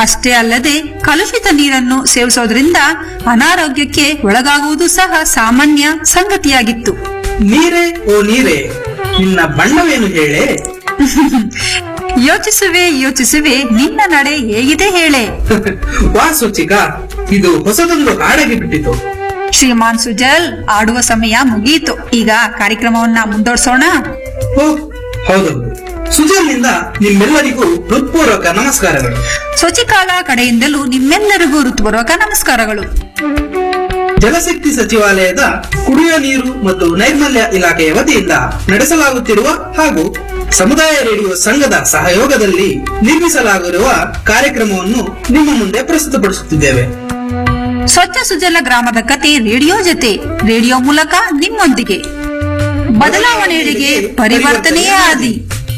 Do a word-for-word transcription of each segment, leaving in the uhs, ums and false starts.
ಅಷ್ಟೇ ಅಲ್ಲದೆ ಕಲುಷಿತ ನೀರನ್ನು ಸೇವಿಸೋದ್ರಿಂದ ಅನಾರೋಗ್ಯಕ್ಕೆ ಒಳಗಾಗುವುದು ಸಹ ಸಾಮಾನ್ಯ ಸಂಗತಿಯಾಗಿತ್ತು. ನೀರೇ ಓ ನೀರೇ, ನಿನ್ನ ಬಣ್ಣವೇನು ಹೇಳೆ? ಯೋಚಿಸುವೆ ಯೋಚಿಸುವೆ ನಿನ್ನ ನಡೆ ಹೇಗಿದೆ ಹೇಳೆ. ವಾ ಸೂಚಿಕಾ, ಇದು ಹೊಸದೊಂದು ಹಾಡಾಗಿ ಬಿಟ್ಟಿತು. ಶ್ರೀಮಾನ್ ಸುಜಲ್, ಆಡುವ ಸಮಯ ಮುಗಿಯಿತು. ಈಗ ಕಾರ್ಯಕ್ರಮವನ್ನ ಮುಂದುವರಿಸೋಣ. ಓ ಹೌದೌದು, ಸುಜಲ್ನಿಂದ ನಿಮ್ಮೆಲ್ಲರಿಗೂ ಹೃತ್ಪೂರ್ವಕ ನಮಸ್ಕಾರಗಳು. ಶುಚಿಕಾಲ ಕಡೆಯಿಂದಲೂ ನಿಮ್ಮೆಲ್ಲರಿಗೂ ಹೃತ್ಪೂರ್ವಕ ನಮಸ್ಕಾರಗಳು. ಜಲಶಕ್ತಿ ಸಚಿವಾಲಯದ ಕುಡಿಯುವ ನೀರು ಮತ್ತು ನೈರ್ಮಲ್ಯ ಇಲಾಖೆಯ ವತಿಯಿಂದ ನಡೆಸಲಾಗುತ್ತಿರುವ ಹಾಗೂ ಸಮುದಾಯ ರೇಡಿಯೋ ಸಂಘದ ಸಹಯೋಗದಲ್ಲಿ ನಿರ್ಮಿಸಲಾಗಿರುವ ಕಾರ್ಯಕ್ರಮವನ್ನು ನಿಮ್ಮ ಮುಂದೆ ಪ್ರಸ್ತುತಪಡಿಸುತ್ತಿದ್ದೇವೆ. ಸ್ವಚ್ಛ ಸುಜಲ ಗ್ರಾಮದ ಕತೆ ರೇಡಿಯೋ ಜೊತೆ, ರೇಡಿಯೋ ಮೂಲಕ ನಿಮ್ಮೊಂದಿಗೆ. ಬದಲಾವಣೆಯೆಡೆಗೆ ಪರಿವರ್ತನೆಯೇ ಆದಿ.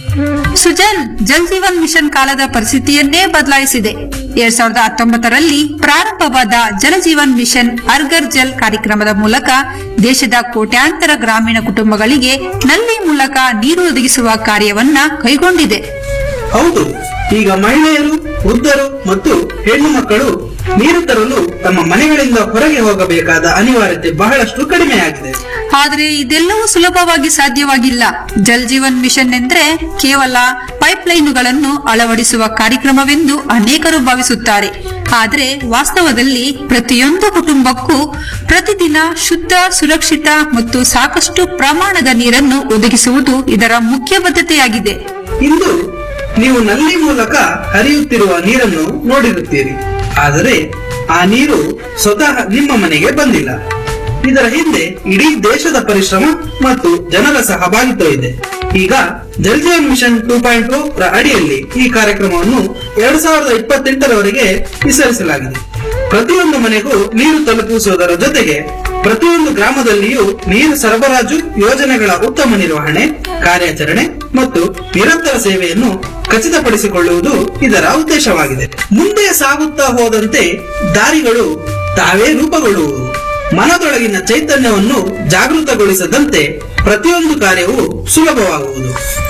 ಸುಜಲ್ ಜಲ್ ಜೀವನ್ ಮಿಷನ್ ಕಾಲದ ಪರಿಸ್ಥಿತಿಯನ್ನೇ ಬದಲಾಯಿಸಿದೆ. ಎರಡ್ ಸಾವಿರದ ಹತ್ತೊಂಬತ್ತರಲ್ಲಿ ಪ್ರಾರಂಭವಾದ ಜಲ ಜೀವನ್ ಮಿಷನ್ ಅರ್ಗರ್ ಜಲ್ ಕಾರ್ಯಕ್ರಮದ ಮೂಲಕ ದೇಶದ ಕೋಟ್ಯಾಂತರ ಗ್ರಾಮೀಣ ಕುಟುಂಬಗಳಿಗೆ ನಲ್ಲಿ ಮೂಲಕ ನೀರು ಒದಗಿಸುವ ಕಾರ್ಯವನ್ನ ಕೈಗೊಂಡಿದೆ. ಹೌದು, ಈಗ ಮಹಿಳೆಯರು, ವೃದ್ಧರು ಮತ್ತು ಹೆಣ್ಣು ಮಕ್ಕಳು ನೀರು ತರಲು ತಮ್ಮ ಮನೆಗಳಿಂದ ಹೊರಗೆ ಹೋಗಬೇಕಾದ ಅನಿವಾರ್ಯತೆ ಬಹಳಷ್ಟು ಕಡಿಮೆಯಾಗಿದೆ. ಆದರೆ ಇದೆಲ್ಲವೂ ಸುಲಭವಾಗಿ ಸಾಧ್ಯವಾಗಿಲ್ಲ. ಜಲ್ ಜೀವನ್ ಮಿಷನ್ ಎಂದ್ರೆ ಕೇವಲ ಪೈಪ್ಲೈನ್ಗಳನ್ನು ಅಳವಡಿಸುವ ಕಾರ್ಯಕ್ರಮವೆಂದು ಅನೇಕರು ಭಾವಿಸುತ್ತಾರೆ. ಆದರೆ ವಾಸ್ತವದಲ್ಲಿ ಪ್ರತಿಯೊಂದು ಕುಟುಂಬಕ್ಕೂ ಪ್ರತಿದಿನ ಶುದ್ಧ, ಸುರಕ್ಷಿತ ಮತ್ತು ಸಾಕಷ್ಟು ಪ್ರಮಾಣದ ನೀರನ್ನು ಒದಗಿಸುವುದು ಇದರ ಮುಖ್ಯ ಬದ್ಧತೆಯಾಗಿದೆ. ಇಂದು ನೀವು ನಲ್ಲಿ ಮೂಲಕ ಹರಿಯುತ್ತಿರುವ ನೀರನ್ನು ನೋಡಿರುತ್ತೀರಿ, ಆದರೆ ಆ ನೀರು ಸ್ವತಃ ನಿಮ್ಮ ಮನೆಗೆ ಬಂದಿಲ್ಲ. ಇದರ ಹಿಂದೆ ಇಡೀ ದೇಶದ ಪರಿಶ್ರಮ ಮತ್ತು ಜನರ ಸಹಭಾಗಿತ್ವ ಇದೆ. ಈಗ Jal Jeevan mission two point two ರ ಅಡಿಯಲ್ಲಿ ಈ ಕಾರ್ಯಕ್ರಮವನ್ನು ಎರಡ್ ಸಾವಿರದ ಇಪ್ಪತ್ತೆಂಟರವರೆಗೆ ವಿಸ್ತರಿಸಲಾಗಿದೆ. ಪ್ರತಿಯೊಂದು ಮನೆಗೂ ನೀರು ತಲುಪಿಸುವುದರ ಜೊತೆಗೆ ಪ್ರತಿಯೊಂದು ಗ್ರಾಮದಲ್ಲಿಯೂ ನೀರು ಸರಬರಾಜು ಯೋಜನೆಗಳ ಉತ್ತಮ ನಿರ್ವಹಣೆ, ಕಾರ್ಯಾಚರಣೆ ಮತ್ತು ನಿರಂತರ ಸೇವೆಯನ್ನು ಖಚಿತಪಡಿಸಿಕೊಳ್ಳುವುದು ಇದರ ಉದ್ದೇಶವಾಗಿದೆ. ಮುಂದೆ ಸಾಗುತ್ತಾ ಹೋದಂತೆ ದಾರಿಗಳು ತಾವೇ ರೂಪುಗೊಳ್ಳುವುದು. ಮನದೊಳಗಿನ ಚೈತನ್ಯವನ್ನು ಜಾಗೃತಗೊಳಿಸದಂತೆ ಪ್ರತಿಯೊಂದು ಕಾರ್ಯವೂ ಸುಲಭವಾಗುವುದು.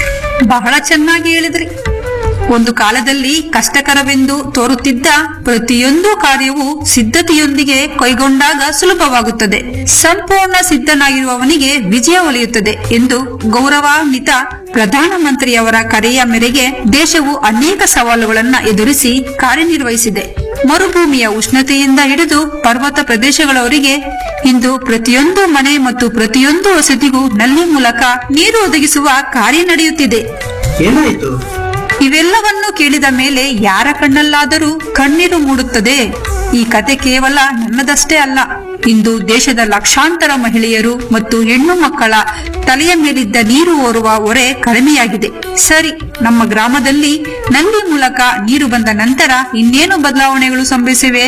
ಬಹಳ ಚೆನ್ನಾಗಿ ಹೇಳಿದ್ರಿ. ಒಂದು ಕಾಲದಲ್ಲಿ ಕಷ್ಟಕರವೆಂದು ತೋರುತ್ತಿದ್ದ ಪ್ರತಿಯೊಂದು ಕಾರ್ಯವೂ ಸಿದ್ಧತೆಯೊಂದಿಗೆ ಕೈಗೊಂಡಾಗ ಸುಲಭವಾಗುತ್ತದೆ. ಸಂಪೂರ್ಣ ಸಿದ್ಧನಾಗಿರುವವನಿಗೆ ವಿಜಯ ಒಲಿಯುತ್ತದೆ ಎಂದು ಗೌರವಾನ್ವಿತ ಪ್ರಧಾನಮಂತ್ರಿಯವರ ಕರೆಯ ಮೇರೆಗೆ ದೇಶವು ಅನೇಕ ಸವಾಲುಗಳನ್ನು ಎದುರಿಸಿ ಕಾರ್ಯನಿರ್ವಹಿಸಿದೆ. ಮರುಭೂಮಿಯ ಉಷ್ಣತೆಯಿಂದ ಹಿಡಿದು ಪರ್ವತ ಪ್ರದೇಶಗಳವರೆಗೆ ಇಂದು ಪ್ರತಿಯೊಂದು ಮನೆ ಮತ್ತು ಪ್ರತಿಯೊಂದು ವಸತಿಗೂ ನಲ್ಲಿ ಮೂಲಕ ನೀರು ಒದಗಿಸುವ ಕಾರ್ಯ ನಡೆಯುತ್ತಿದೆ. ಏನಾಯಿತು? ಇವೆಲ್ಲವನ್ನು ಕೇಳಿದ ಮೇಲೆ ಯಾರ ಕಣ್ಣಲ್ಲಾದರೂ ಕಣ್ಣೀರು ಮೂಡುತ್ತದೆ. ಈ ಕತೆ ಕೇವಲ ನನ್ನದಷ್ಟೇ ಅಲ್ಲ. ಇಂದು ದೇಶದ ಲಕ್ಷಾಂತರ ಮಹಿಳೆಯರು ಮತ್ತು ಹೆಣ್ಣು ಮಕ್ಕಳ ತಲೆಯ ಮೇಲಿದ್ದ ನೀರು ಓರುವ ಹೊರೆ ಕಡಿಮೆಯಾಗಿದೆ. ಸರಿ, ನಮ್ಮ ಗ್ರಾಮದಲ್ಲಿ ನಲ್ಲಿ ಮೂಲಕ ನೀರು ಬಂದ ನಂತರ ಇನ್ನೇನು ಬದಲಾವಣೆಗಳು ಸಂಭವಿಸಿವೆ?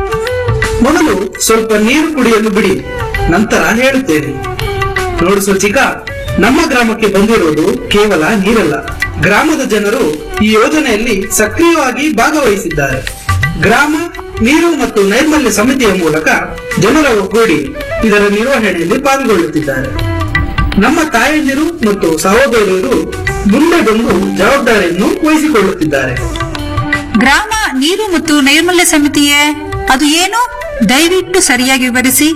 ಮೊದಲು ಸ್ವಲ್ಪ ನೀರು ಕುಡಿಯಲು ಬಿಡಿ, ನಂತರ ಹೇಳುತ್ತೇನೆ. ನೋಡು ಸೂಚಿಕಾ, ನಮ್ಮ ಗ್ರಾಮಕ್ಕೆ ಬಂದಿರುವುದು ಕೇವಲ ನೀರಲ್ಲ. ಗ್ರಾಮದ ಜನರು ಈ ಯೋಜನೆಯಲ್ಲಿ ಸಕ್ರಿಯವಾಗಿ ಭಾಗವಹಿಸಿದ್ದಾರೆ. ಗ್ರಾಮ ನೀರು ಮತ್ತು ನೈರ್ಮಲ್ಯ ಸಮಿತಿಯ ಮೂಲಕ ಜನರ ಒಗ್ಗೂಡಿ ಇದರ ನಿರ್ವಹಣೆಯಲ್ಲಿ ಪಾಲ್ಗೊಳ್ಳುತ್ತಿದ್ದಾರೆ. ನಮ್ಮ ತಾಯಂದಿರು ಮತ್ತು ಸಹೋದರಿಯರು ಮುಂದೆ ಬಂದು ಜವಾಬ್ದಾರಿಯನ್ನು ವಹಿಸಿಕೊಳ್ಳುತ್ತಿದ್ದಾರೆ. ಗ್ರಾಮ ನೀರು ಮತ್ತು ನೈರ್ಮಲ್ಯ ಸಮಿತಿಯೇ? ಅದು ಏನು? ದಯವಿಟ್ಟು ಸರಿಯಾಗಿ ವಿವರಿಸಿ.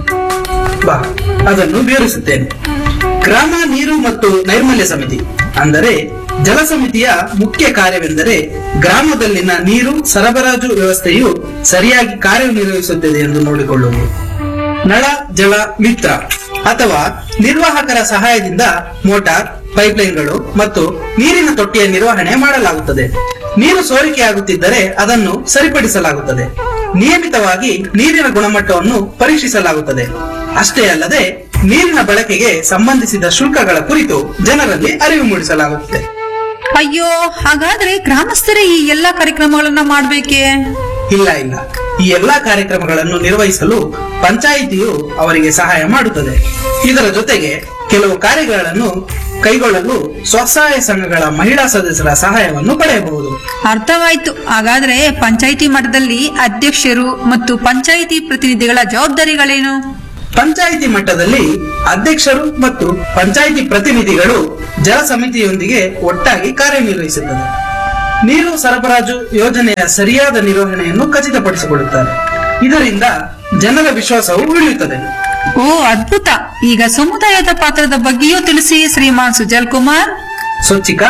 ಬಾ, ಅದನ್ನು ವಿವರಿಸುತ್ತೇನೆ. ಗ್ರಾಮ ನೀರು ಮತ್ತು ನೈರ್ಮಲ್ಯ ಸಮಿತಿ ಅಂದರೆ ಜಲ ಸಮಿತಿಯ ಮುಖ್ಯ ಕಾರ್ಯವೆಂದರೆ ಗ್ರಾಮದಲ್ಲಿನ ನೀರು ಸರಬರಾಜು ವ್ಯವಸ್ಥೆಯು ಸರಿಯಾಗಿ ಕಾರ್ಯನಿರ್ವಹಿಸುತ್ತದೆ ಎಂದು ನೋಡಿಕೊಳ್ಳುವುದು. ನಳ ಜಲ ಮಿತ್ರ ಅಥವಾ ನಿರ್ವಾಹಕರ ಸಹಾಯದಿಂದ ಮೋಟಾರ್, ಪೈಪ್ಲೈನ್ಗಳು ಮತ್ತು ನೀರಿನ ತೊಟ್ಟಿಯ ನಿರ್ವಹಣೆ ಮಾಡಲಾಗುತ್ತದೆ. ನೀರು ಸೋರಿಕೆಯಾಗುತ್ತಿದ್ದರೆ ಅದನ್ನು ಸರಿಪಡಿಸಲಾಗುತ್ತದೆ. ನಿಯಮಿತವಾಗಿ ನೀರಿನ ಗುಣಮಟ್ಟವನ್ನು ಪರೀಕ್ಷಿಸಲಾಗುತ್ತದೆ. ಅಷ್ಟೇ ಅಲ್ಲದೆ ನೀರಿನ ಬಳಕೆಗೆ ಸಂಬಂಧಿಸಿದ ಶುಲ್ಕಗಳ ಕುರಿತು ಜನರಲ್ಲಿ ಅರಿವು ಮೂಡಿಸಲಾಗುತ್ತದೆ. ಅಯ್ಯೋ, ಹಾಗಾದ್ರೆ ಗ್ರಾಮಸ್ಥರೇ ಈ ಎಲ್ಲಾ ಕಾರ್ಯಕ್ರಮಗಳನ್ನ ಮಾಡ್ಬೇಕೇ? ಇಲ್ಲ ಇಲ್ಲ, ಈ ಎಲ್ಲಾ ಕಾರ್ಯಕ್ರಮಗಳನ್ನು ನಿರ್ವಹಿಸಲು ಪಂಚಾಯಿತಿಯು ಅವರಿಗೆ ಸಹಾಯ ಮಾಡುತ್ತದೆ. ಇದರ ಜೊತೆಗೆ ಕೆಲವು ಕಾರ್ಯಗಳನ್ನು ಕೈಗೊಳ್ಳಲು ಸ್ವಸಹಾಯ ಸಂಘಗಳ ಮಹಿಳಾ ಸದಸ್ಯರ ಸಹಾಯವನ್ನು ಪಡೆಯಬಹುದು. ಅರ್ಥವಾಯ್ತು. ಹಾಗಾದ್ರೆ ಪಂಚಾಯಿತಿ ಮಟ್ಟದಲ್ಲಿ ಅಧ್ಯಕ್ಷರು ಮತ್ತು ಪಂಚಾಯಿತಿ ಪ್ರತಿನಿಧಿಗಳ ಜವಾಬ್ದಾರಿಗಳೇನು? ಪಂಚಾಯಿತಿ ಮಟ್ಟದಲ್ಲಿ ಅಧ್ಯಕ್ಷರು ಮತ್ತು ಪಂಚಾಯಿತಿ ಪ್ರತಿನಿಧಿಗಳು ಜಲ ಸಮಿತಿಯೊಂದಿಗೆ ಒಟ್ಟಾಗಿ ಕಾರ್ಯನಿರ್ವಹಿಸುತ್ತದೆ. ನೀರು ಸರಬರಾಜು ಯೋಜನೆಯ ಸರಿಯಾದ ನಿರ್ವಹಣೆಯನ್ನು ಖಚಿತಪಡಿಸಿಕೊಳ್ಳುತ್ತಾರೆ. ಇದರಿಂದ ಜನರ ವಿಶ್ವಾಸವು ಉಳಿಯುತ್ತದೆ. ಓ ಅದ್ಭುತ. ಈಗ ಸಮುದಾಯದ ಪಾತ್ರದ ಬಗ್ಗೆಯೂ ತಿಳಿಸಿ ಶ್ರೀಮಾನ್ ಸುಜಲ್ ಕುಮಾರ್. ಸ್ವಚ್ಛಿಕಾ,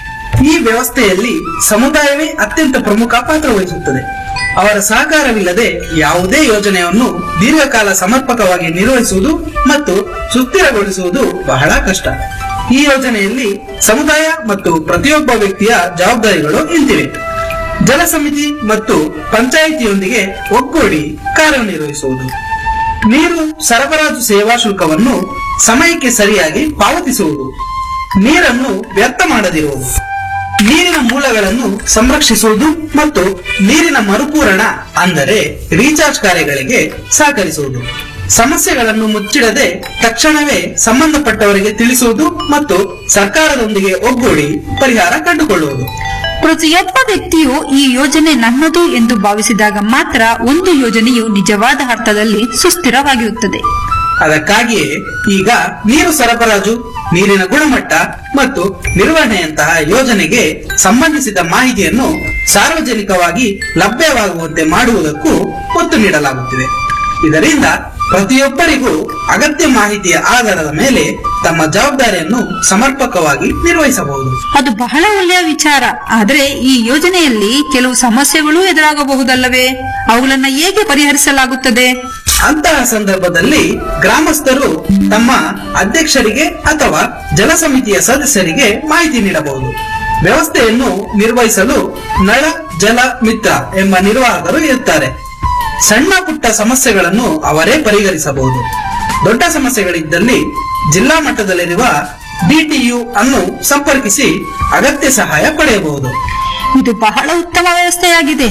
ಈ ವ್ಯವಸ್ಥೆಯಲ್ಲಿ ಸಮುದಾಯವೇ ಅತ್ಯಂತ ಪ್ರಮುಖ ಪಾತ್ರ ವಹಿಸುತ್ತದೆ. ಅವರ ಸಹಕಾರವಿಲ್ಲದೆ ಯಾವುದೇ ಯೋಜನೆಯನ್ನು ದೀರ್ಘಕಾಲ ಸಮರ್ಪಕವಾಗಿ ನಿರ್ವಹಿಸುವುದು ಮತ್ತು ಸುಸ್ಥಿರಗೊಳಿಸುವುದು ಬಹಳ ಕಷ್ಟ. ಈ ಯೋಜನೆಯಲ್ಲಿ ಸಮುದಾಯ ಮತ್ತು ಪ್ರತಿಯೊಬ್ಬ ವ್ಯಕ್ತಿಯ ಜವಾಬ್ದಾರಿಗಳು ಇಂತಿವೆ. ಜಲ ಸಮಿತಿ ಮತ್ತು ಪಂಚಾಯಿತಿಯೊಂದಿಗೆ ಒಗ್ಗೂಡಿ ಕಾರ್ಯನಿರ್ವಹಿಸುವುದು, ನೀರು ಸರಬರಾಜು ಸೇವಾ ಶುಲ್ಕವನ್ನು ಸಮಯಕ್ಕೆ ಸರಿಯಾಗಿ ಪಾವತಿಸುವುದು, ನೀರನ್ನು ವ್ಯರ್ಥ ಮಾಡದಿರುವುದು, ನೀರಿನ ಮೂಲಗಳನ್ನು ಸಂರಕ್ಷಿಸುವುದು ಮತ್ತು ನೀರಿನ ಮರುಪೂರಣ ಅಂದರೆ ರೀಚಾರ್ಜ್ ಕಾರ್ಯಗಳಿಗೆ ಸಹಕರಿಸುವುದು, ಸಮಸ್ಯೆಗಳನ್ನು ಮುಚ್ಚಿಡದೆ ತಕ್ಷಣವೇ ಸಂಬಂಧಪಟ್ಟವರಿಗೆ ತಿಳಿಸುವುದು ಮತ್ತು ಸರ್ಕಾರದೊಂದಿಗೆ ಒಗ್ಗೂಡಿ ಪರಿಹಾರ ಕಂಡುಕೊಳ್ಳುವುದು. ಪ್ರತಿಯೊಬ್ಬ ವ್ಯಕ್ತಿಯು ಈ ಯೋಜನೆ ನನ್ನದು ಎಂದು ಭಾವಿಸಿದಾಗ ಮಾತ್ರ ಒಂದು ಯೋಜನೆಯು ನಿಜವಾದ ಅರ್ಥದಲ್ಲಿ ಸುಸ್ಥಿರವಾಗಿರುತ್ತದೆ. ಅದಕ್ಕಾಗಿಯೇ ಈಗ ನೀರು ಸರಬರಾಜು, ನೀರಿನ ಗುಣಮಟ್ಟ ಮತ್ತು ನಿರ್ವಹಣೆಯಂತಹ ಯೋಜನೆಗೆ ಸಂಬಂಧಿಸಿದ ಮಾಹಿತಿಯನ್ನು ಸಾರ್ವಜನಿಕವಾಗಿ ಲಭ್ಯವಾಗುವಂತೆ ಮಾಡುವುದಕ್ಕೂ ಒತ್ತು ನೀಡಲಾಗುತ್ತಿದೆ. ಇದರಿಂದ ಪ್ರತಿಯೊಬ್ಬರಿಗೂ ಅಗತ್ಯ ಮಾಹಿತಿಯ ಆಧಾರದ ಮೇಲೆ ತಮ್ಮ ಜವಾಬ್ದಾರಿಯನ್ನು ಸಮರ್ಪಕವಾಗಿ ನಿರ್ವಹಿಸಬಹುದು. ಅದು ಬಹಳ ಒಳ್ಳೆಯ ವಿಚಾರ. ಆದರೆ ಈ ಯೋಜನೆಯಲ್ಲಿ ಕೆಲವು ಸಮಸ್ಯೆಗಳು ಎದುರಾಗಬಹುದಲ್ಲವೇ? ಅವುಗಳನ್ನ ಹೇಗೆ ಪರಿಹರಿಸಲಾಗುತ್ತದೆ? ಅಂತಹ ಸಂದರ್ಭದಲ್ಲಿ ಗ್ರಾಮಸ್ಥರು ತಮ್ಮ ಅಧ್ಯಕ್ಷರಿಗೆ ಅಥವಾ ಜಲ ಸಮಿತಿಯ ಸದಸ್ಯರಿಗೆ ಮಾಹಿತಿ ನೀಡಬಹುದು. ವ್ಯವಸ್ಥೆಯನ್ನು ನಿರ್ವಹಿಸಲು ನಳ ಜಲ ಮಿತ್ರ ಎಂಬ ನಿರ್ವಾಹಕರು ಇರುತ್ತಾರೆ. ಸಣ್ಣ ಪುಟ್ಟ ಸಮಸ್ಯೆಗಳನ್ನು ಅವರೇ ಪರಿಹರಿಸಬಹುದು. ದೊಡ್ಡ ಸಮಸ್ಯೆಗಳಿದ್ದಲ್ಲಿ ಜಿಲ್ಲಾ ಮಟ್ಟದಲ್ಲಿರುವ ಡಿಟಿಯು ಅನ್ನು ಸಂಪರ್ಕಿಸಿ ಅಗತ್ಯ ಸಹಾಯ ಪಡೆಯಬಹುದು. ಇದು ಬಹಳ ಉತ್ತಮ ವ್ಯವಸ್ಥೆಯಾಗಿದೆ.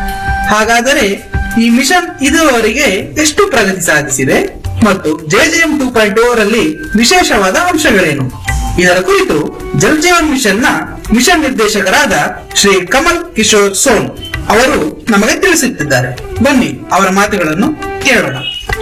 ಹಾಗಾದರೆ ಈ ಮಿಷನ್ ಇದುವರೆಗೆ ಎಷ್ಟು ಪ್ರಗತಿ ಸಾಧಿಸಿದೆ ಮತ್ತು ಜೆಜೆಎಂ ಟೂ ಪಾಯಿಂಟ್ ಓ ರಲ್ಲಿ ವಿಶೇಷವಾದ ಅಂಶಗಳೇನು? ಇದರ ಕುರಿತು ಜಲ್ ಜೀವನ್ ಮಿಷನ್ ನ ಮಿಷನ್ ನಿರ್ದೇಶಕರಾದ ಶ್ರೀ ಕಮಲ್ ಕಿಶೋರ್ ಸೋನ್ ಅವರು ನಮಗೆ ತಿಳಿಸುತ್ತಿದ್ದಾರೆ. ಬನ್ನಿ ಅವರ ಮಾತುಗಳನ್ನು ಕೇಳೋಣ.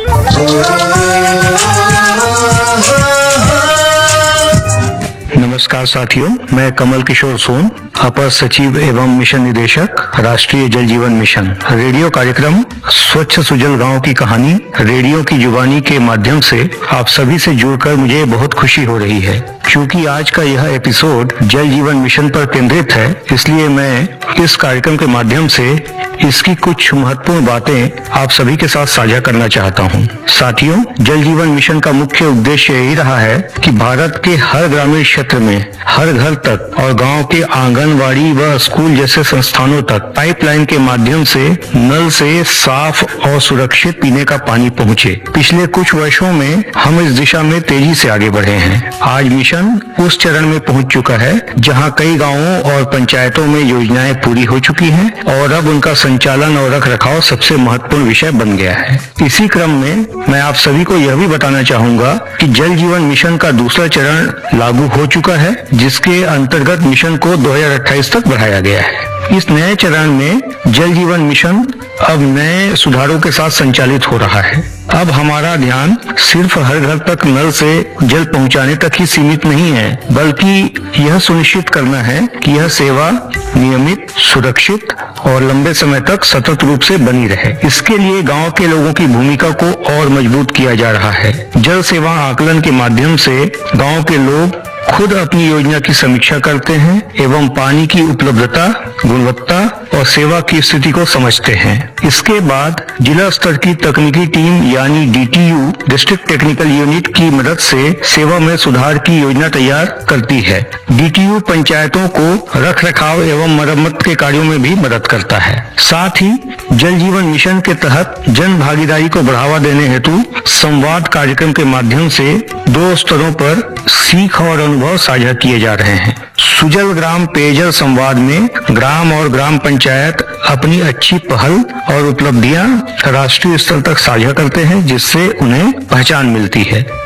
नमस्कार साथियों, मैं कमल किशोर सोन, अपर सचिव एवं मिशन निदेशक, राष्ट्रीय जल जीवन मिशन। रेडियो कार्यक्रम स्वच्छ सुजल गांव की कहानी रेडियो की जुबानी के माध्यम से आप सभी से जुड़कर मुझे बहुत खुशी हो रही है। क्योंकि आज का यह एपिसोड जल जीवन मिशन पर केंद्रित है, इसलिए मैं इस कार्यक्रम के माध्यम से इसकी कुछ महत्वपूर्ण बातें आप सभी के साथ साझा करना चाहता हूं। साथियों, जल जीवन मिशन का मुख्य उद्देश्य यही रहा है कि भारत के हर ग्रामीण क्षेत्र में हर घर तक और गांव के आंगनवाड़ी व स्कूल जैसे संस्थानों तक पाइपलाइन के माध्यम से नल से साफ और सुरक्षित पीने का पानी पहुंचे। पिछले कुछ वर्षों में हम इस दिशा में तेजी से आगे बढ़े हैं। आज मिशन उस चरण में पहुंच चुका है जहां कई गांवों और पंचायतों में योजनाएं पूरी हो चुकी हैं और अब उनका संचालन और रख रखाव सबसे महत्वपूर्ण विषय बन गया है। इसी क्रम में मैं आप सभी को यह भी बताना चाहूंगा कि जल जीवन मिशन का दूसरा चरण लागू हो चुका है, जिसके अंतर्गत मिशन को दो हज़ार अट्ठाईस तक बढ़ाया गया है। इस नए चरण में जल जीवन मिशन अब नए सुधारों के साथ संचालित हो रहा है। अब हमारा ध्यान सिर्फ हर घर तक नल से जल पहुंचाने तक ही सीमित नहीं है, बल्कि यह सुनिश्चित करना है कि यह सेवा नियमित, सुरक्षित और लंबे समय तक सतत रूप से बनी रहे। इसके लिए गांव के लोगों की भूमिका को और मजबूत किया जा रहा है। जल सेवा आकलन के माध्यम से गांव के लोग खुद अपनी योजना की समीक्षा करते हैं एवं पानी की उपलब्धता, गुणवत्ता और सेवा की स्थिति को समझते हैं। इसके बाद जिला स्तर की तकनीकी टीम यानी डीटीयू डिस्ट्रिक्ट टेक्निकल यूनिट की मदद से सेवा में सुधार की योजना तैयार करती है। डीटीयू पंचायतों को रख रखाव एवं मरम्मत के कार्यों में भी मदद करता है। साथ ही जल जीवन मिशन के तहत जन भागीदारी को बढ़ावा देने हेतु संवाद कार्यक्रम के माध्यम से दो स्तरों पर सीख और अनुभव साझा किए जा रहे हैं। सुजल ग्राम पेयजल संवाद में ग्राम और ग्राम पंचायत अपनी अच्छी पहल और उपलब्धियां राष्ट्रीय स्तर तक साझा करते हैं, जिससे उन्हें पहचान मिलती है।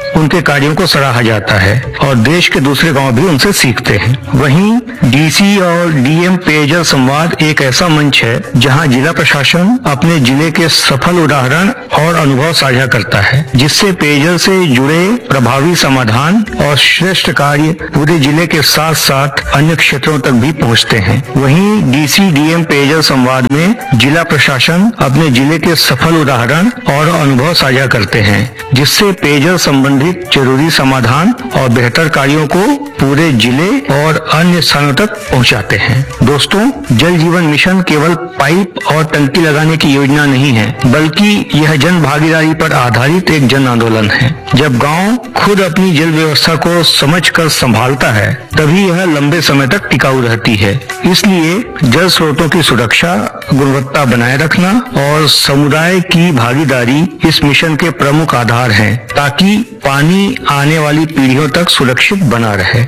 उनके कार्यों को सराहा जाता है और देश के दूसरे गांव भी उनसे सीखते हैं। वहीं डीसी और डीएम पेयजल संवाद एक ऐसा मंच है जहां जिला प्रशासन अपने जिले के सफल उदाहरण और अनुभव साझा करता है, जिससे पेयजल से जुड़े प्रभावी समाधान और श्रेष्ठ कार्य पूरे जिले के साथ साथ अन्य क्षेत्रों तक भी पहुंचते हैं। वहीं डीसी डीएम पेयजल संवाद में जिला प्रशासन अपने जिले के सफल उदाहरण और अनुभव साझा करते हैं, जिससे पेयजल संबंधित जरूरी समाधान और बेहतर कार्यों को पूरे जिले और अन्य स्थानों तक पहुंचाते हैं। दोस्तों, जल जीवन मिशन केवल पाइप और टंकी लगाने की योजना नहीं है, बल्कि यह जन भागीदारी पर आधारित एक जन आंदोलन है। जब गांव खुद अपनी जल व्यवस्था को समझकर संभालता है, तभी यह लंबे समय तक टिकाऊ रहती है। इसलिए जल स्रोतों की सुरक्षा, गुणवत्ता बनाए रखना और समुदाय की भागीदारी इस मिशन के प्रमुख आधार हैं, ताकि पानी आने वाली पीढ़ियों तक सुरक्षित बना रहे।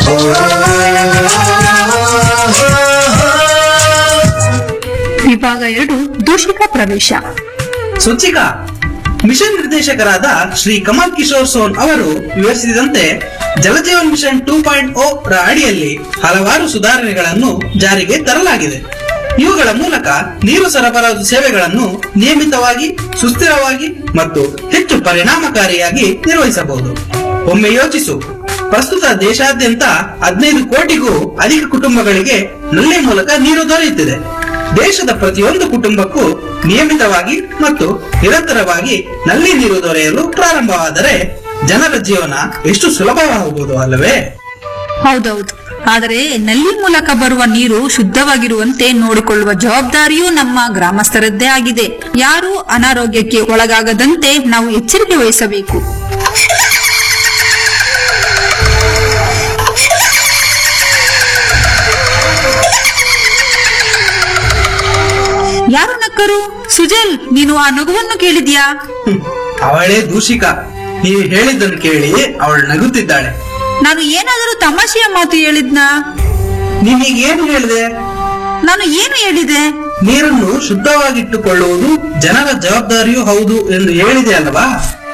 ವಿಭಾಗ ಎರಡು ದೂಷಿತ ಪ್ರವೇಶ. ಸ್ವಚ್ಛಿಕಾ ಮಿಷನ್ ನಿರ್ದೇಶಕರಾದ ಶ್ರೀ ಕಮಲ್ ಕಿಶೋರ್ ಸೋನ್ ಅವರು ವಿವರಿಸಿದಂತೆ ಜಲಜೀವನ್ ಮಿಷನ್ ಟೂ ಪಾಯಿಂಟ್ ಓ ರ ಅಡಿಯಲ್ಲಿ ಹಲವಾರು ಸುಧಾರಣೆಗಳನ್ನು ಜಾರಿಗೆ ತರಲಾಗಿದೆ. ಇವುಗಳ ಮೂಲಕ ನೀರು ಸರಬರಾಜು ಸೇವೆಗಳನ್ನು ನಿಯಮಿತವಾಗಿ, ಸುಸ್ಥಿರವಾಗಿ ಮತ್ತು ಹೆಚ್ಚು ಪರಿಣಾಮಕಾರಿಯಾಗಿ ನಿರ್ವಹಿಸಬಹುದು. ಒಮ್ಮೆ ಯೋಚಿಸು, ಪ್ರಸ್ತುತ ದೇಶಾದ್ಯಂತ ಹದಿನೈದು ಕೋಟಿಗೂ ಅಧಿಕ ಕುಟುಂಬಗಳಿಗೆ ನಲ್ಲಿ ಮೂಲಕ ನೀರು ದೊರೆಯುತ್ತಿದೆ. ದೇಶದ ಪ್ರತಿಯೊಂದು ಕುಟುಂಬಕ್ಕೂ ನಿಯಮಿತವಾಗಿ ಮತ್ತು ನಿರಂತರವಾಗಿ ನಲ್ಲಿ ನೀರು ದೊರೆಯಲು ಪ್ರಾರಂಭವಾದರೆ ಜನರ ಜೀವನ ಎಷ್ಟು ಸುಲಭವಾಗಬಹುದು ಅಲ್ಲವೇ? ಹೌದೌದು. ಆದರೆ ನಲ್ಲಿ ಮೂಲಕ ಬರುವ ನೀರು ಶುದ್ಧವಾಗಿರುವಂತೆ ನೋಡಿಕೊಳ್ಳುವ ಜವಾಬ್ದಾರಿಯೂ ನಮ್ಮ ಗ್ರಾಮಸ್ಥರದ್ದೇ ಆಗಿದೆ. ಯಾರೂ ಅನಾರೋಗ್ಯಕ್ಕೆ ಒಳಗಾಗದಂತೆ ನಾವು ಎಚ್ಚರಿಕೆ ವಹಿಸಬೇಕು. ಯಾರು ನಕ್ಕರು? ಸುಜಲ್, ನೀನು ಆ ನಗುವನ್ನು ಕೇಳಿದ್ಯಾ? ಹ್ಮ್, ಅವಳೇ ದೂಷಿಕ. ನೀವು ಹೇಳಿದ್ದನ್ನು ಕೇಳಿ ಅವಳು ನಗುತ್ತಿದ್ದಾಳೆ. ನಾನು ಏನಾದರೂ ತಮಾಷೆಯ ಮಾತು ಹೇಳಿದ್ನಾ? ನೀನೀಗೇನು ಹೇಳಿದೆ? ನಾನು ಏನು ಹೇಳಿದೆ? ನೀರನ್ನು ಶುದ್ಧವಾಗಿಟ್ಟುಕೊಳ್ಳುವುದು ಜನರ ಜವಾಬ್ದಾರಿಯೂ ಹೌದು ಎಂದು ಹೇಳಿದೆ ಅಲ್ವಾ?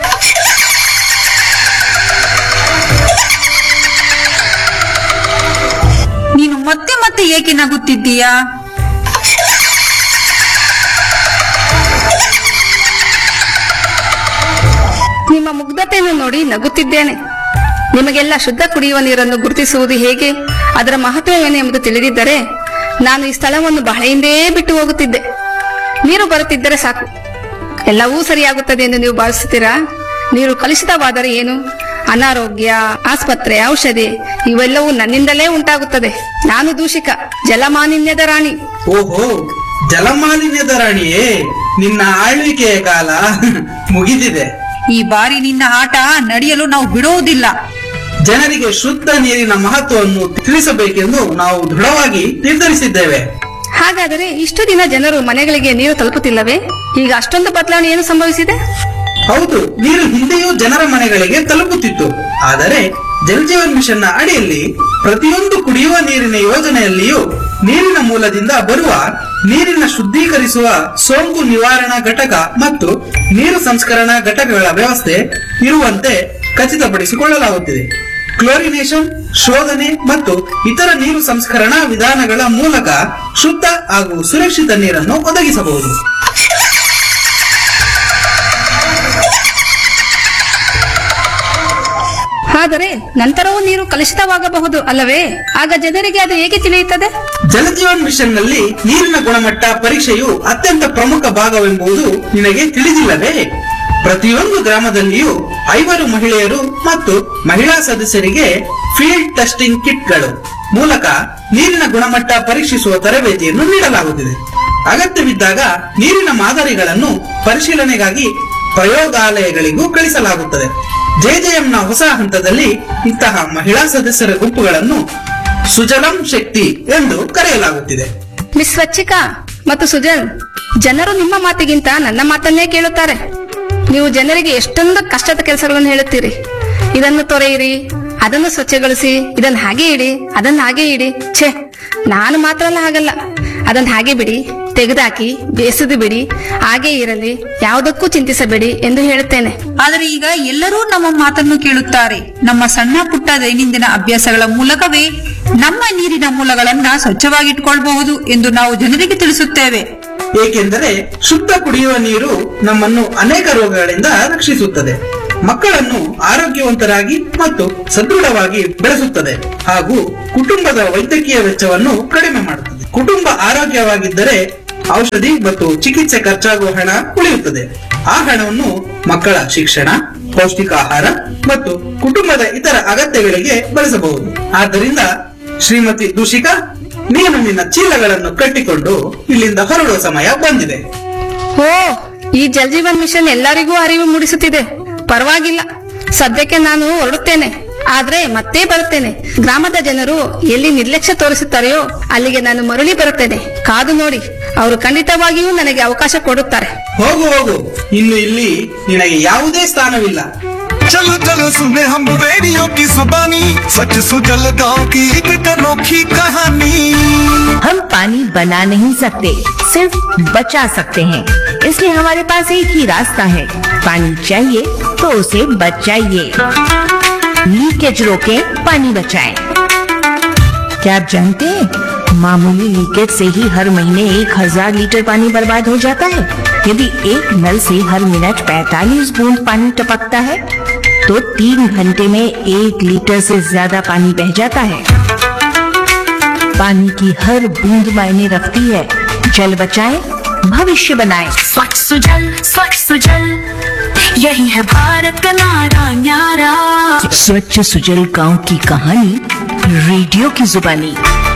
ನೀನು ಮತ್ತೆ ಮತ್ತೆ ಏಕೆ ನಗುತ್ತಿದ್ದೀಯಾ? ನಿಮ್ಮ ಮುಗ್ಧತೆಯನ್ನು ನೋಡಿ ನಗುತ್ತಿದ್ದೇನೆ. ನಿಮಗೆಲ್ಲ ಶುದ್ಧ ಕುಡಿಯುವ ನೀರನ್ನು ಗುರುತಿಸುವುದು ಹೇಗೆ, ಅದರ ಮಹತ್ವವೇನು ಎಂಬುದು ತಿಳಿದಿದ್ದರೆ ನಾನು ಈ ಸ್ಥಳವನ್ನು ಬಹಳ ಹಿಂದೇ ಬಿಟ್ಟು ಹೋಗುತ್ತಿದ್ದೆ. ನೀರು ಬರುತ್ತಿದ್ದರೆ ಸಾಕು, ಎಲ್ಲವೂ ಸರಿಯಾಗುತ್ತದೆ ಎಂದು ನೀವು ಭಾವಿಸುತ್ತೀರಾ? ನೀರು ಕಲುಷಿತವಾದರೆ ಏನು? ಅನಾರೋಗ್ಯ, ಆಸ್ಪತ್ರೆ, ಔಷಧಿ ಇವೆಲ್ಲವೂ ನನ್ನಿಂದಲೇ ಉಂಟಾಗುತ್ತದೆ. ನಾನು ದೂಷಿಕ, ಜಲಮಾಲಿನ್ಯದ ರಾಣಿ. ಓಹೋ, ಜಲಮಾಲಿನ್ಯದ ರಾಣಿಯೇ, ನಿನ್ನ ಆಳ್ವಿಕೆಯ ಕಾಲ ಮುಗಿದಿದೆ. ಈ ಬಾರಿ ನಿನ್ನ ಆಟ ನಡೆಯಲು ನಾವು ಬಿಡುವುದಿಲ್ಲ. ಜನರಿಗೆ ಶುದ್ಧ ನೀರಿನ ಮಹತ್ವವನ್ನು ತಿಳಿಸಬೇಕೆಂದು ನಾವು ದೃಢವಾಗಿ ನಿರ್ಧರಿಸಿದ್ದೇವೆ. ಹಾಗಾದರೆ ಇಷ್ಟು ದಿನ ಜನರು ಮನೆಗಳಿಗೆ ನೀರು ತಲುಪುತ್ತಿಲ್ಲವೇ? ಈಗ ಅಷ್ಟೊಂದು ಬದಲಾವಣೆ ಏನು ಸಂಭವಿಸಿದೆ? ಹೌದು, ನೀರು ಹಿಂದೆಯೂ ಜನರ ಮನೆಗಳಿಗೆ ತಲುಪುತ್ತಿತ್ತು. ಆದರೆ ಜಲಜೀವನ್ ಮಿಷನ್ ನ ಅಡಿಯಲ್ಲಿ ಪ್ರತಿಯೊಂದು ಕುಡಿಯುವ ನೀರಿನ ಯೋಜನೆಯಲ್ಲಿಯೂ ನೀರಿನ ಮೂಲದಿಂದ ಬರುವ ನೀರಿನ ಶುದ್ಧೀಕರಿಸುವ ಸೋಂಕು ನಿವಾರಣಾ ಘಟಕ ಮತ್ತು ನೀರು ಸಂಸ್ಕರಣಾ ಘಟಕಗಳ ವ್ಯವಸ್ಥೆ ಇರುವಂತೆ ಖಚಿತಪಡಿಸಿಕೊಳ್ಳಲಾಗುತ್ತಿದೆ. ಕ್ಲೋರಿನೇಷನ್, ಶೋಧನೆ ಮತ್ತು ಇತರ ನೀರು ಸಂಸ್ಕರಣಾ ವಿಧಾನಗಳ ಮೂಲಕ ಶುದ್ಧ ಹಾಗೂ ಸುರಕ್ಷಿತ ನೀರನ್ನು ಒದಗಿಸಬಹುದು. ಆದರೆ ನಂತರವೂ ನೀರು ಕಲುಷಿತವಾಗಬಹುದು ಅಲ್ಲವೇ? ಆಗ ಜನರಿಗೆ ಅದು ಹೇಗೆ ತಿಳಿಯುತ್ತದೆ? ಜಲಜೀವನ್ ಮಿಷನ್ ನಲ್ಲಿ ನೀರಿನ ಗುಣಮಟ್ಟ ಪರೀಕ್ಷೆಯು ಅತ್ಯಂತ ಪ್ರಮುಖ ಭಾಗವೆಂಬುದು ನಿನಗೆ ತಿಳಿದಿಲ್ಲವೇ? ಪ್ರತಿಯೊಂದು ಗ್ರಾಮದಲ್ಲಿಯೂ ಐವರು ಮಹಿಳೆಯರು ಮತ್ತು ಮಹಿಳಾ ಸದಸ್ಯರಿಗೆ ಫೀಲ್ಡ್ ಟೆಸ್ಟಿಂಗ್ ಕಿಟ್ಗಳು ಮೂಲಕ ನೀರಿನ ಗುಣಮಟ್ಟ ಪರೀಕ್ಷಿಸುವ ತರಬೇತಿಯನ್ನು ನೀಡಲಾಗುತ್ತಿದೆ. ಅಗತ್ಯವಿದ್ದಾಗ ನೀರಿನ ಮಾದರಿಗಳನ್ನು ಪರಿಶೀಲನೆಗಾಗಿ ಪ್ರಯೋಗಾಲಯಗಳಿಗೂ ಕಳಿಸಲಾಗುತ್ತದೆ. ಜೆಜೆಎಂನ ಹೊಸ ಹಂತದಲ್ಲಿ ಇಂತಹ ಮಹಿಳಾ ಸದಸ್ಯರ ಗುಂಪುಗಳನ್ನು ಸುಜಲಂ ಶಕ್ತಿ ಎಂದು ಕರೆಯಲಾಗುತ್ತಿದೆ. ಮಿಸ್ ಸ್ವಚ್ಛಿಕಾ ಮತ್ತು ಸುಜಲ್, ಜನರು ನಿಮ್ಮ ಮಾತಿಗಿಂತ ನನ್ನ ಮಾತನ್ನೇ ಕೇಳುತ್ತಾರೆ. ನೀವು ಜನರಿಗೆ ಎಷ್ಟೊಂದು ಕಷ್ಟದ ಕೆಲಸಗಳನ್ನು ಹೇಳುತ್ತೀರಿ. ಇದನ್ನು ತೊರೆಯಿರಿ, ಅದನ್ನು ಸ್ವಚ್ಛಗೊಳಿಸಿ, ಇದನ್ನು ಹಾಗೆ ಇಡಿ, ಅದನ್ನು ಹಾಗೆ ಇಡಿ. ಛೇ, ನಾನು ಮಾತ್ರ ಅಲ್ಲ ಹಾಗಲ್ಲ. ಅದನ್ನ ಹಾಗೆ ಬಿಡಿ, ತೆಗೆದಾಕಿ, ಬೇಯಿಸುದು ಬಿಡಿ, ಹಾಗೆ ಇರಲಿ, ಯಾವುದಕ್ಕೂ ಚಿಂತಿಸಬೇಡಿ ಎಂದು ಹೇಳುತ್ತೇನೆ. ಆದರೆ ಈಗ ಎಲ್ಲರೂ ನಮ್ಮ ಮಾತನ್ನು ಕೇಳುತ್ತಾರೆ. ನಮ್ಮ ಸಣ್ಣ ಪುಟ್ಟ ದೈನಂದಿನ ಅಭ್ಯಾಸಗಳ ಮೂಲಕವೇ ನಮ್ಮ ನೀರಿನ ಮೂಲಗಳನ್ನ ಸ್ವಚ್ಛವಾಗಿಟ್ಕೊಳ್ಬಹುದು ಎಂದು ನಾವು ಜನರಿಗೆ ತಿಳಿಸುತ್ತೇವೆ. ಏಕೆಂದರೆ ಶುದ್ಧ ಕುಡಿಯುವ ನೀರು ನಮ್ಮನ್ನು ಅನೇಕ ರೋಗಗಳಿಂದ ರಕ್ಷಿಸುತ್ತದೆ, ಮಕ್ಕಳನ್ನು ಆರೋಗ್ಯವಂತರಾಗಿ ಮತ್ತು ಸದೃಢವಾಗಿ ಬೆಳೆಸುತ್ತದೆ ಹಾಗೂ ಕುಟುಂಬದ ವೈದ್ಯಕೀಯ ವೆಚ್ಚವನ್ನು ಕಡಿಮೆ ಮಾಡುತ್ತದೆ. ಕುಟುಂಬ ಆರೋಗ್ಯವಾಗಿದ್ದರೆ ಔಷಧಿ ಮತ್ತು ಚಿಕಿತ್ಸೆ ಖರ್ಚಾಗುವ ಹಣ ಉಳಿಯುತ್ತದೆ. ಆ ಹಣವನ್ನು ಮಕ್ಕಳ ಶಿಕ್ಷಣ, ಪೌಷ್ಟಿಕ ಆಹಾರ ಮತ್ತು ಕುಟುಂಬದ ಇತರ ಅಗತ್ಯಗಳಿಗೆ ಬಳಸಬಹುದು. ಆದ್ದರಿಂದ ಶ್ರೀಮತಿ ದೂಷಿಕಾ, ನೀನು ನಿನ್ನ ಚೀಲಗಳನ್ನು ಕಟ್ಟಿಕೊಂಡು ಇಲ್ಲಿಂದ ಹೊರಡುವ ಸಮಯ ಬಂದಿದೆ. ಓ, ಈ ಜಲ್ ಜೀವನ್ ಮಿಷನ್ ಎಲ್ಲರಿಗೂ ಅರಿವು ಮೂಡಿಸುತ್ತಿದೆ. ಪರವಾಗಿಲ್ಲ, ಸದ್ಯಕ್ಕೆ ನಾನು ಹೊರಡುತ್ತೇನೆ. ಆದ್ರೆ ಮತ್ತೆ ಬರುತ್ತೇನೆ. ಗ್ರಾಮದ ಜನರು ಎಲ್ಲಿ ನಿರ್ಲಕ್ಷ್ಯ ತೋರಿಸುತ್ತಾರೆಯೋ ಅಲ್ಲಿಗೆ ನಾನು ಮರಳಿ ಬರುತ್ತೇನೆ. ಕಾದು ನೋಡಿ, ಅವರು ಖಂಡಿತವಾಗಿಯೂ ನನಗೆ ಅವಕಾಶ ಕೊಡುತ್ತಾರೆ. ಹೋಗು ಹೋಗು, ಇನ್ನು ಇಲ್ಲಿ ನಿನಗೆ ಯಾವುದೇ ಸ್ಥಾನವಿಲ್ಲ. चलो चलो सुने हम रेडियो की जुबानी, सच सुजल गांव की एक अनोखी कहानी। हम पानी बना नहीं सकते, सिर्फ बचा सकते हैं। इसलिए हमारे पास एक ही रास्ता है, पानी चाहिए तो उसे बचाइए। लीकेज रोके, पानी बचाएं। क्या आप जानते हैं, मामूली लीकेज से ही हर महीने एक हजार लीटर पानी बर्बाद हो जाता है। यदि एक नल से हर मिनट पैंतालीस बूंद पानी टपकता है तो तीन घंटे में एक लीटर से ज्यादा पानी बह जाता है। पानी की हर बूंद मायने रखती है। जल बचाएं, भविष्य बनाएं। स्वच्छ सुजल, स्वच्छ सुजल, यही है भारत का नारा न्यारा। स्वच्छ सुजल गांव की कहानी, रेडियो की जुबानी।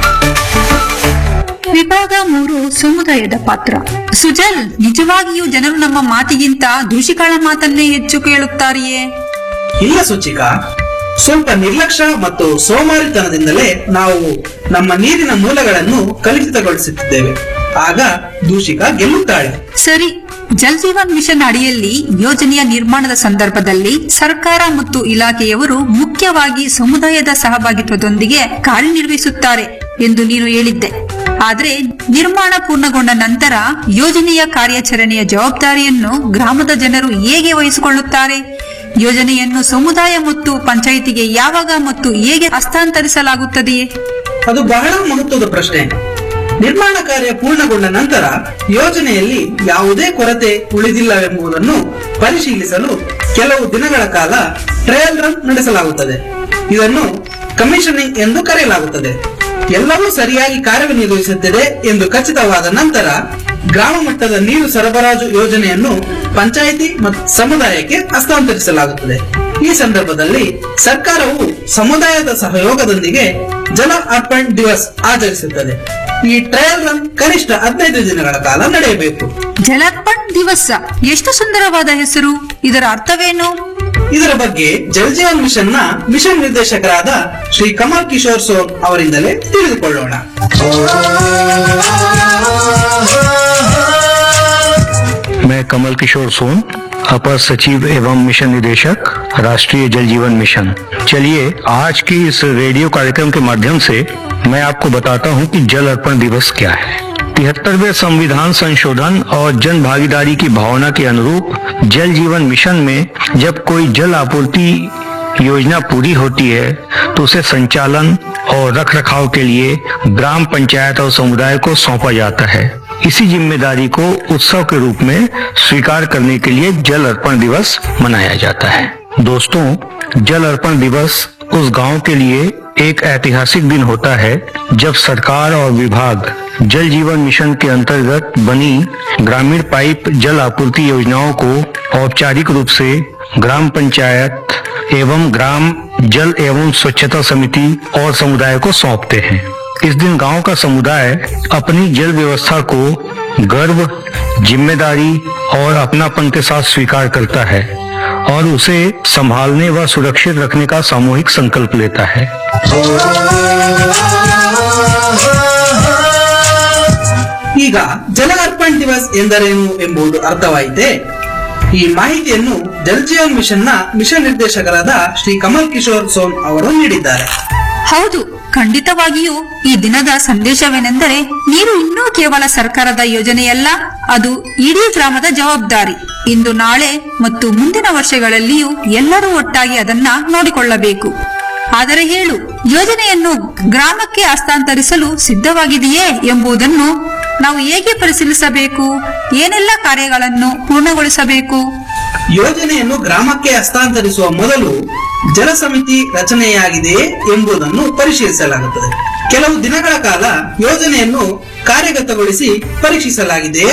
ವಿಭಾಗ ಮೂರು, ಸಮುದಾಯದ ಪಾತ್ರ. ಸುಜಲ್, ನಿಜವಾಗಿಯೂ ಜನರು ನಮ್ಮ ಮಾತಿಗಿಂತ ದೂಷಿಗಳ ಮಾತನ್ನೇ ಹೆಚ್ಚು ಕೇಳುತ್ತಾರೆಯೇ? ಇಲ್ಲ ಸುಚಿಕಾ, ಸ್ವಲ್ಪ ನಿರ್ಲಕ್ಷ್ಯ ಮತ್ತು ಸೋಮಾರಿತನದಿಂದಲೇ ನಾವು ನಮ್ಮ ನೀರಿನ ಮೂಲಗಳನ್ನು ಕಲುಷಿತಗೊಳಿಸುತ್ತಿದ್ದೇವೆ. ಆಗ ದೂಷಿಕಾ ಗೆಲ್ಲುತ್ತಾಳೆ. ಸರಿ, ಜಲ್ ಜೀವನ್ ಮಿಷನ್ ಅಡಿಯಲ್ಲಿ ಯೋಜನೆಯ ನಿರ್ಮಾಣದ ಸಂದರ್ಭದಲ್ಲಿ ಸರ್ಕಾರ ಮತ್ತು ಇಲಾಖೆಯವರು ಮುಖ್ಯವಾಗಿ ಸಮುದಾಯದ ಸಹಭಾಗಿತ್ವದೊಂದಿಗೆ ಕಾರ್ಯನಿರ್ವಹಿಸುತ್ತಾರೆ ಎಂದು ನೀನು ಹೇಳಿದ್ದೆ. ಆದರೆ ನಿರ್ಮಾಣ ಪೂರ್ಣಗೊಂಡ ನಂತರ ಯೋಜನೆಯ ಕಾರ್ಯಾಚರಣೆಯ ಜವಾಬ್ದಾರಿಯನ್ನು ಗ್ರಾಮದ ಜನರು ಹೇಗೆ ವಹಿಸಿಕೊಳ್ಳುತ್ತಾರೆ? ಯೋಜನೆಯನ್ನು ಸಮುದಾಯ ಮತ್ತು ಪಂಚಾಯಿತಿಗೆ ಯಾವಾಗ ಮತ್ತು ಹೇಗೆ ಹಸ್ತಾಂತರಿಸಲಾಗುತ್ತದೆಯೇ? ಅದು ಬಹಳ ಮಹತ್ವದ ಪ್ರಶ್ನೆ. ನಿರ್ಮಾಣ ಕಾರ್ಯ ಪೂರ್ಣಗೊಂಡ ನಂತರ ಯೋಜನೆಯಲ್ಲಿ ಯಾವುದೇ ಕೊರತೆ ಉಳಿದಿಲ್ಲವೆಂಬುದನ್ನು ಪರಿಶೀಲಿಸಲು ಕೆಲವು ದಿನಗಳ ಕಾಲ ಟ್ರಯಲ್ ರನ್ ನಡೆಸಲಾಗುತ್ತದೆ. ಇದನ್ನು ಕಮಿಷನಿಂಗ್ ಎಂದು ಕರೆಯಲಾಗುತ್ತದೆ. ಎಲ್ಲವೂ ಸರಿಯಾಗಿ ಕಾರ್ಯನಿರ್ವಹಿಸುತ್ತಿದೆ ಎಂದು ಖಚಿತವಾದ ನಂತರ ಗ್ರಾಮ ಮಟ್ಟದ ನೀರು ಸರಬರಾಜು ಯೋಜನೆಯನ್ನು ಪಂಚಾಯಿತಿ ಮತ್ತು ಸಮುದಾಯಕ್ಕೆ ಹಸ್ತಾಂತರಿಸಲಾಗುತ್ತದೆ. ಈ ಸಂದರ್ಭದಲ್ಲಿ ಸರ್ಕಾರವು ಸಮುದಾಯದ ಸಹಯೋಗದೊಂದಿಗೆ ಜಲ ಅರ್ಪಣ್ ದಿವಸ್ ಆಚರಿಸುತ್ತದೆ. ಈ ಟ್ರಯಲ್ ರನ್ ಕನಿಷ್ಠ ಹದಿನೈದು ದಿನಗಳ ಕಾಲ ನಡೆಯಬೇಕು. ಜಲಾರ್ಪಣ್ ದಿವಸ, ಎಷ್ಟು ಸುಂದರವಾದ ಹೆಸರು. ಇದರ ಅರ್ಥವೇನು? ಇದರ ಬಗ್ಗೆ ಜಲ್ ಜೀವನ್ ಮಿಷನ್ ನ ಮಿಷನ್ ನಿರ್ದೇಶಕರಾದ ಶ್ರೀ ಕಮಲ್ ಕಿಶೋರ್ ಸೋನ್ ಅವರಿಂದಲೇ ತಿಳಿದುಕೊಳ್ಳೋಣ. मैं कमल किशोर सोन, अपर सचिव एवं मिशन निदेशक, राष्ट्रीय जल जीवन मिशन। चलिए, आज की इस रेडियो कार्यक्रम के माध्यम से मैं आपको बताता हूं कि जल अर्पण दिवस क्या है। तिहत्तरवें संविधान संशोधन और जन भागीदारी की भावना के अनुरूप जल जीवन मिशन में जब कोई जल आपूर्ति योजना पूरी होती है तो उसे संचालन और रख रखाव के लिए ग्राम पंचायत और समुदाय को सौंपा जाता है। इसी जिम्मेदारी को उत्सव के रूप में स्वीकार करने के लिए जल अर्पण दिवस मनाया जाता है। दोस्तों, जल अर्पण दिवस उस गांव के लिए एक ऐतिहासिक दिन होता है जब सरकार और विभाग जल जीवन मिशन के अंतर्गत बनी ग्रामीण पाइप जल आपूर्ति योजनाओं को औपचारिक रूप से ग्राम पंचायत एवं ग्राम जल एवं स्वच्छता समिति और समुदाय को सौंपते हैं। इस दिन गांव का समुदाय अपनी जल व्यवस्था को गर्व, जिम्मेदारी और अपनापन के साथ स्वीकार करता है और उसे संभालने व सुरक्षित रखने का सामूहिक संकल्प लेता है। ಈಗ ಜಲ ಅರ್ಪಣ್ ದಿವಸ್ ಎಂದರೇನು ಎಂಬುದು ಅರ್ಥವಾಯಿತೆ. ಈ ಮಾಹಿತಿಯನ್ನು ಜಲ್ ಜೀವನ್ ಮಿಷನ್ ನ ಮಿಷನ್ ನಿರ್ದೇಶಕರಾದ ಶ್ರೀ ಕಮಲ್ ಕಿಶೋರ್ ಸೋನ್ ಅವರು ನೀಡಿದ್ದಾರೆ. ಹೌದು, ಖಂಡಿತವಾಗಿಯೂ ಈ ದಿನದ ಸಂದೇಶವೇನೆಂದರೆ ನೀರು ಇನ್ನೂ ಕೇವಲ ಸರ್ಕಾರದ ಯೋಜನೆಯಲ್ಲ, ಅದು ಇಡೀ ಗ್ರಾಮದ ಜವಾಬ್ದಾರಿ. ಇಂದು ನಾಳೆ ಮತ್ತು ಮುಂದಿನ ವರ್ಷಗಳಲ್ಲಿಯೂ ಎಲ್ಲರೂ ಒಟ್ಟಾಗಿ ಅದನ್ನ ನೋಡಿಕೊಳ್ಳಬೇಕು. ಆದರೆ ಹೇಳು, ಯೋಜನೆಯನ್ನು ಗ್ರಾಮಕ್ಕೆ ಹಸ್ತಾಂತರಿಸಲು ಸಿದ್ಧವಾಗಿದೆಯೇ ಎಂಬುದನ್ನು ನಾವು ಹೇಗೆ ಪರಿಶೀಲಿಸಬೇಕು? ಏನೆಲ್ಲ ಕಾರ್ಯಗಳನ್ನು ಪೂರ್ಣಗೊಳಿಸಬೇಕು? ಯೋಜನೆಯನ್ನು ಗ್ರಾಮಕ್ಕೆ ಹಸ್ತಾಂತರಿಸುವ ಮೊದಲು ಜಲ ಸಮಿತಿ ರಚನೆಯಾಗಿದೆಯೇ ಎಂಬುದನ್ನು ಪರಿಶೀಲಿಸಲಾಗುತ್ತದೆ. ಕೆಲವು ದಿನಗಳ ಕಾಲ ಯೋಜನೆಯನ್ನು ಕಾರ್ಯಗತಗೊಳಿಸಿ ಪರೀಕ್ಷಿಸಲಾಗಿದೆಯೇ